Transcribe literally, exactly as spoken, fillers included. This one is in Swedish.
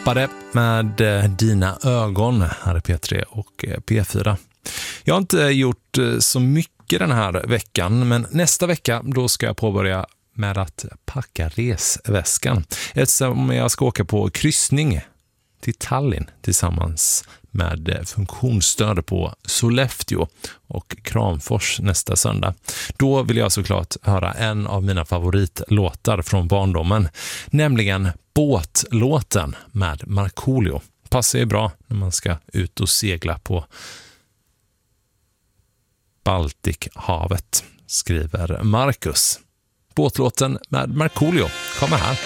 Tappade med Dina ögon här i P tre och P fyra. Jag har inte gjort så mycket den här veckan, men nästa vecka då ska jag påbörja med att packa resväskan. Eftersom jag ska åka på kryssning till Tallinn tillsammans med funktionsstöd på Sollefteå och Kramfors nästa söndag. Då vill jag såklart höra en av mina favoritlåtar från barndomen, nämligen Båtlåten med Markoolio. Passar ju bra när man ska ut och segla på Baltikhavet, skriver Marcus. Båtlåten med Markoolio kommer här.